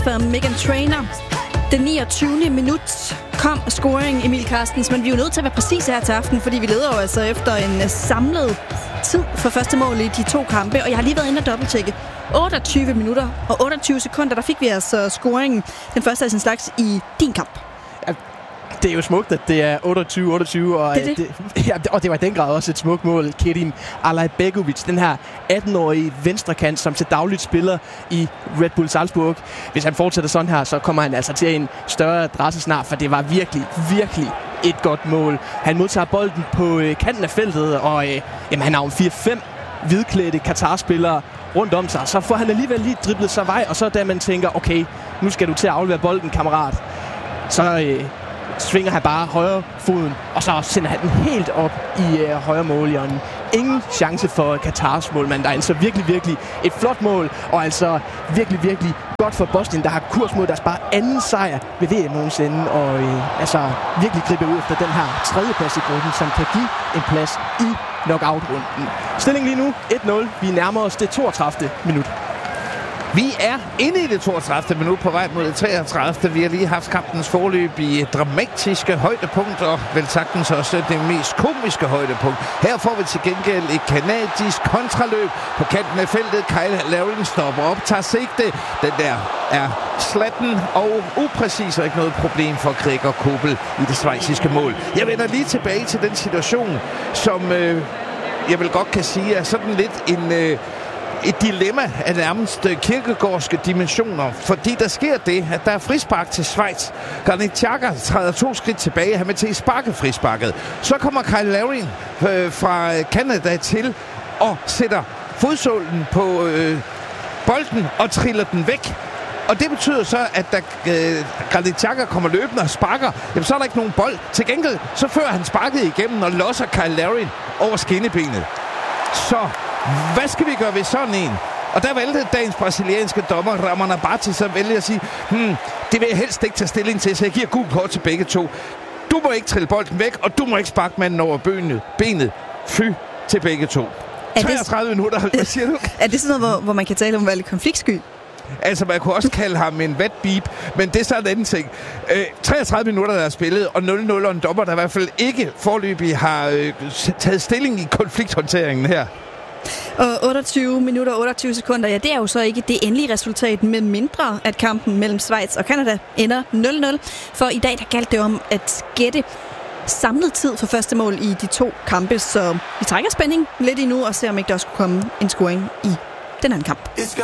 for Meghan Trainor. Den 29. minut kom scoring, Emil Carstens, men vi er jo nødt til at være præcise her til aften, fordi vi leder jo altså efter en samlet tid for første mål i de to kampe, og jeg har lige været inde og dobbelttjekke. 28 minutter og 28 sekunder, der fik vi altså scoringen, den første af sin slags i din kamp. Det er jo smukt, at det er 28-28, og det var i den grad også et smukt mål. Kerim Alajbegovic, den her 18-årige venstrekant, som til dagligt spiller i Red Bull Salzburg. Hvis han fortsætter sådan her, så kommer han altså til en større adresse snart, for det var virkelig, virkelig et godt mål. Han modtager bolden på kanten af feltet, og han har jo 4-5 hvidklædte Qatar-spillere rundt om sig. Så får han alligevel lige driblet sig vej, og så da man tænker, okay, nu skal du til at aflevere bolden, kammerat, så svinger han bare højre foden, og så sender han den helt op i højre målhjørnet. Ingen chance for Qatars målmand. Der er altså virkelig, virkelig et flot mål, og altså virkelig, virkelig godt for Bosnien, der har kurs mod deres bare anden sejr ved VM nogensinde, og virkelig gribe ud efter den her tredje plads i gruppen, som kan give en plads i knockout-runden. Stillingen lige nu 1-0. Vi nærmer os det 32. minut. Vi er inde i det 32. minut på vej mod det 33. Vi har lige haft kampens forløb i dramatiske højdepunkt, og vel sagtens også det mest komiske højdepunkt. Her får vi til gengæld et kanadisk kontraløb på kanten af feltet. Kyle Larin stopper op, tager sigte. Den der er slatten og upræcis, og ikke noget problem for Gregor Kobel i det schweiziske mål. Jeg vender lige tilbage til den situation, som jeg vel godt kan sige er sådan lidt et dilemma af nærmest kirkegårdske dimensioner, fordi der sker det, at der er frispark til Schweiz. Granit Xhaka træder 2 skridt tilbage, han er med til at sparke frisparket. Så kommer Kyle Larin fra Canada til og sætter fodsålen på bolden og triller den væk. Og det betyder så, at da Granit Xhaka kommer løbende og sparker, jamen så er der ikke nogen bold. Til gengæld så fører han sparket igennem og losser Kyle Larin over skinnebenet. Så hvad skal vi gøre ved sådan en? Og der valgte dagens brasilianske dommer Ramon Abate så vælge at sige, det vil jeg helst ikke tage stilling til, så jeg giver gul kort til begge to. Du må ikke trille bolden væk, og du må ikke sparke manden over benet. Fy til begge to. 33 minutter, hvad siger du? Er det sådan noget, hvor man kan tale om at være lidt konfliktsky? Altså, man kunne også kalde ham en vatbeep, men det er så en anden ting. 33 minutter, der er spillet, og 0-0, og en dommer, der i hvert fald ikke foreløbig har taget stilling i konflikthåndteringen her. Og 28 minutter og 28 sekunder, ja, det er jo så ikke det endelige resultat, med mindre at kampen mellem Schweiz og Canada ender 0-0. For i dag, der galt det om at gætte samlet tid for første mål i de to kampe, så vi trækker spænding lidt endnu og ser, om ikke der også kunne komme en scoring i den anden kamp.